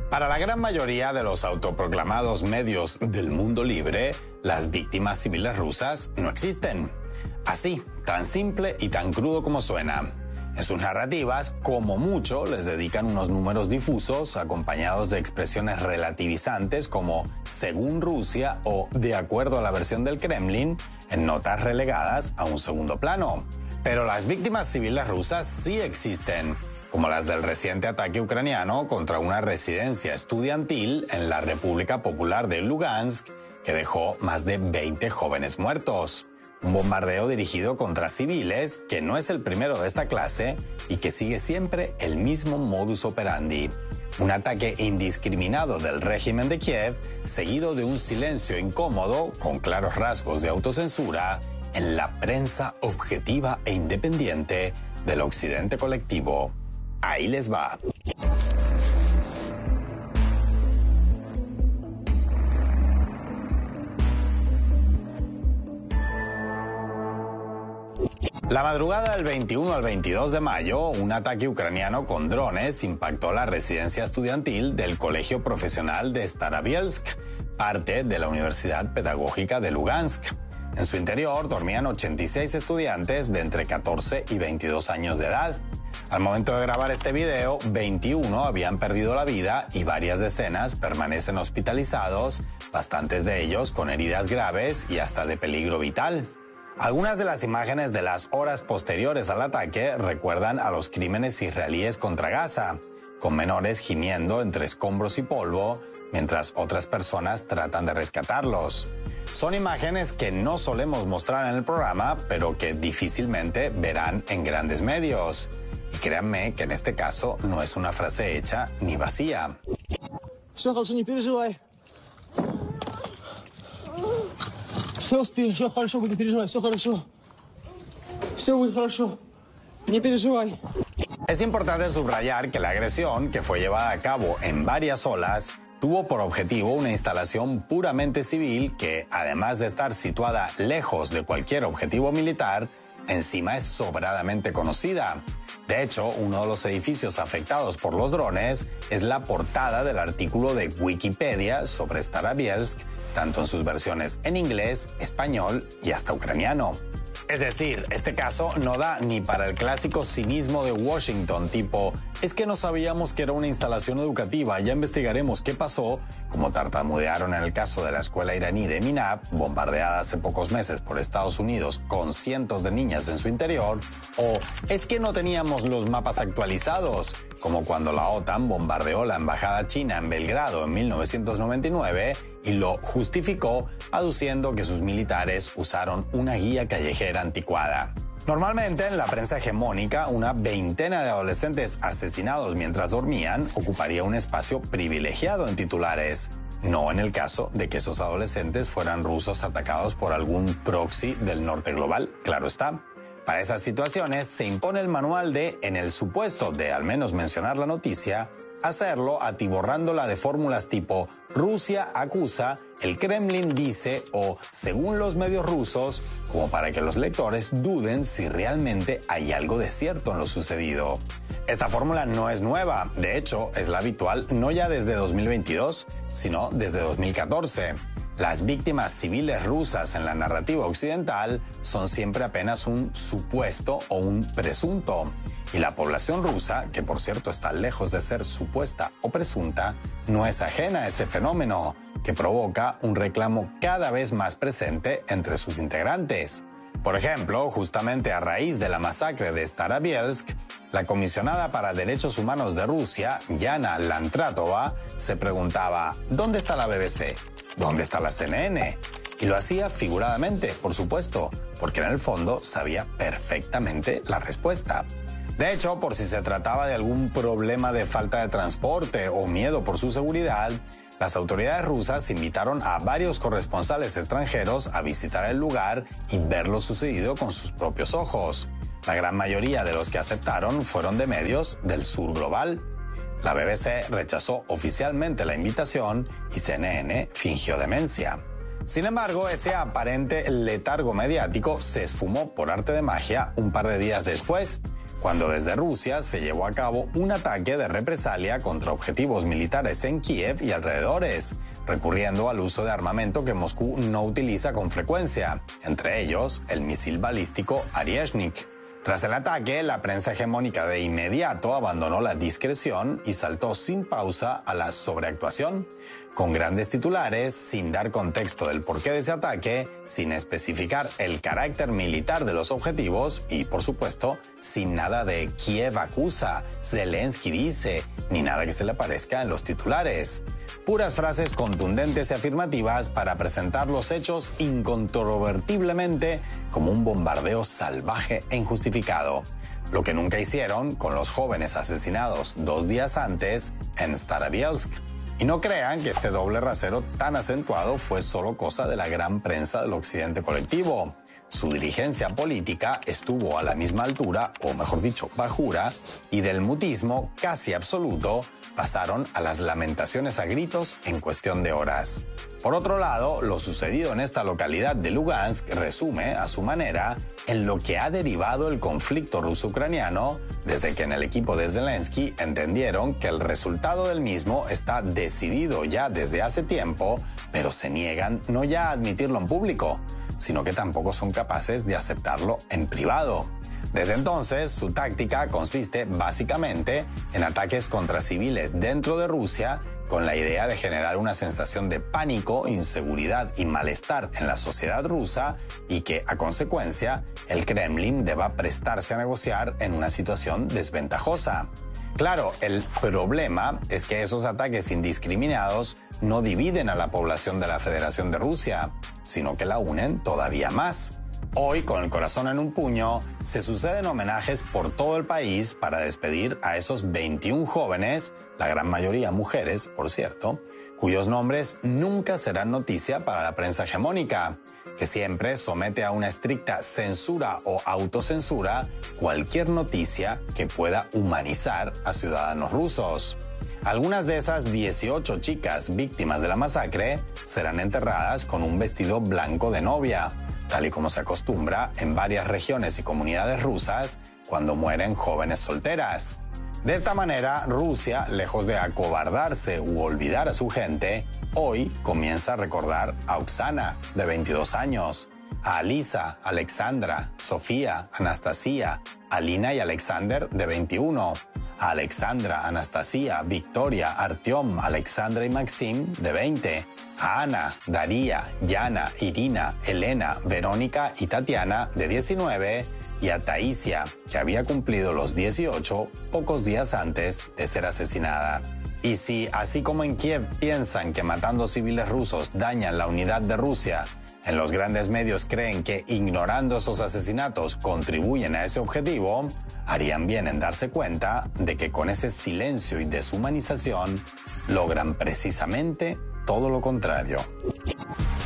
Para la gran mayoría de los autoproclamados medios del mundo libre, las víctimas civiles rusas no existen. Así, tan simple y tan crudo como suena. En sus narrativas, como mucho, les dedican unos números difusos acompañados de expresiones relativizantes como según Rusia o de acuerdo a la versión del Kremlin, en notas relegadas a un segundo plano. Pero las víctimas civiles rusas sí existen, como las del reciente ataque ucraniano contra una residencia estudiantil en la República Popular de Lugansk, que dejó más de 20 jóvenes muertos. Un bombardeo dirigido contra civiles que no es el primero de esta clase y que sigue siempre el mismo modus operandi. Un ataque indiscriminado del régimen de Kiev, seguido de un silencio incómodo con claros rasgos de autocensura en la prensa objetiva e independiente del occidente colectivo. Ahí les va. La madrugada del 21 al 22 de mayo, un ataque ucraniano con drones impactó la residencia estudiantil del Colegio Profesional de Starobielsk, parte de la Universidad Pedagógica de Lugansk. En su interior dormían 86 estudiantes de entre 14 y 22 años de edad. Al momento de grabar este video, 21 habían perdido la vida y varias decenas permanecen hospitalizados, bastantes de ellos con heridas graves y hasta de peligro vital. Algunas de las imágenes de las horas posteriores al ataque recuerdan a los crímenes israelíes contra Gaza, con menores gimiendo entre escombros y polvo, mientras otras personas tratan de rescatarlos. Son imágenes que no solemos mostrar en el programa, pero que difícilmente verán en grandes medios. Y créanme que en este caso no es una frase hecha ni vacía. Все хорошо, не переживай. Все успею, все хорошо будет, не переживай, все хорошо. Все будет хорошо, не переживай. Es importante subrayar que la agresión, que fue llevada a cabo en varias olas, tuvo por objetivo una instalación puramente civil que, además de estar situada lejos de cualquier objetivo militar, encima es sobradamente conocida. De hecho, uno de los edificios afectados por los drones es la portada del artículo de Wikipedia sobre Starobielsk, tanto en sus versiones en inglés, español y hasta ucraniano. Es decir, este caso no da ni para el clásico cinismo de Washington tipo «es que no sabíamos que era una instalación educativa, ya investigaremos qué pasó», como tartamudearon en el caso de la escuela iraní de Minab, bombardeada hace pocos meses por Estados Unidos con cientos de niñas en su interior, o «es que no teníamos los mapas actualizados», como cuando la OTAN bombardeó la embajada china en Belgrado en 1999 y lo justificó aduciendo que sus militares usaron una guía callejera anticuada. Normalmente en la prensa hegemónica, una veintena de adolescentes asesinados mientras dormían ocuparía un espacio privilegiado en titulares. No en el caso de que esos adolescentes fueran rusos atacados por algún proxy del norte global, claro está. Para esas situaciones se impone el manual de, en el supuesto de al menos mencionar la noticia, hacerlo atiborrándola de fórmulas tipo Rusia acusa, el Kremlin dice o según los medios rusos, como para que los lectores duden si realmente hay algo de cierto en lo sucedido. Esta fórmula no es nueva, de hecho es la habitual no ya desde 2022, sino desde 2014. Las víctimas civiles rusas en la narrativa occidental son siempre apenas un supuesto o un presunto. Y la población rusa, que por cierto está lejos de ser supuesta o presunta, no es ajena a este fenómeno, que provoca un reclamo cada vez más presente entre sus integrantes. Por ejemplo, justamente a raíz de la masacre de Starobielsk, la comisionada para Derechos Humanos de Rusia, Yana Lantratova, se preguntaba ¿dónde está la BBC? ¿Dónde está la CNN? Y lo hacía figuradamente, por supuesto, porque en el fondo sabía perfectamente la respuesta. De hecho, por si se trataba de algún problema de falta de transporte o miedo por su seguridad, las autoridades rusas invitaron a varios corresponsales extranjeros a visitar el lugar y ver lo sucedido con sus propios ojos. La gran mayoría de los que aceptaron fueron de medios del sur global. La BBC rechazó oficialmente la invitación y CNN fingió demencia. Sin embargo, ese aparente letargo mediático se esfumó por arte de magia un par de días después, cuando desde Rusia se llevó a cabo un ataque de represalia contra objetivos militares en Kiev y alrededores, recurriendo al uso de armamento que Moscú no utiliza con frecuencia, entre ellos el misil balístico Oryezhnik. Tras el ataque, la prensa hegemónica de inmediato abandonó la discreción y saltó sin pausa a la sobreactuación, con grandes titulares, sin dar contexto del porqué de ese ataque, sin especificar el carácter militar de los objetivos y, por supuesto, sin nada de Kiev acusa, Zelensky dice, ni nada que se le parezca en los titulares. Puras frases contundentes y afirmativas para presentar los hechos incontrovertiblemente como un bombardeo salvaje e injustificado, lo que nunca hicieron con los jóvenes asesinados 2 días antes en Starobielsk. Y no crean que este doble rasero tan acentuado fue solo cosa de la gran prensa del occidente colectivo. Su dirigencia política estuvo a la misma altura, o mejor dicho, bajura, y del mutismo casi absoluto pasaron a las lamentaciones a gritos en cuestión de horas. Por otro lado, lo sucedido en esta localidad de Lugansk resume, a su manera, en lo que ha derivado el conflicto ruso-ucraniano desde que en el equipo de Zelensky entendieron que el resultado del mismo está decidido ya desde hace tiempo, pero se niegan no ya a admitirlo en público, sino que tampoco son capaces de aceptarlo en privado. Desde entonces, su táctica consiste básicamente en ataques contra civiles dentro de Rusia, con la idea de generar una sensación de pánico, inseguridad y malestar en la sociedad rusa y que, a consecuencia, el Kremlin deba prestarse a negociar en una situación desventajosa. Claro, el problema es que esos ataques indiscriminados no dividen a la población de la Federación de Rusia, sino que la unen todavía más. Hoy, con el corazón en un puño, se suceden homenajes por todo el país para despedir a esos 21 jóvenes, la gran mayoría mujeres, por cierto, cuyos nombres nunca serán noticia para la prensa hegemónica, que siempre somete a una estricta censura o autocensura cualquier noticia que pueda humanizar a ciudadanos rusos. Algunas de esas 18 chicas víctimas de la masacre serán enterradas con un vestido blanco de novia, tal y como se acostumbra en varias regiones y comunidades rusas cuando mueren jóvenes solteras. De esta manera, Rusia, lejos de acobardarse u olvidar a su gente, hoy comienza a recordar a Oksana, de 22 años, a Alisa, Alexandra, Sofía, Anastasia, Alina y Alexander, de 21, a Alexandra, Anastasia, Victoria, Artyom, Alexandra y Maxim, de 20, a Ana, Daría, Yana, Irina, Elena, Verónica y Tatiana, de 19, y a Taisia, que había cumplido los 18 pocos días antes de ser asesinada. Y si, así como en Kiev piensan que matando civiles rusos dañan la unidad de Rusia, en los grandes medios creen que ignorando esos asesinatos contribuyen a ese objetivo, harían bien en darse cuenta de que con ese silencio y deshumanización logran precisamente todo lo contrario.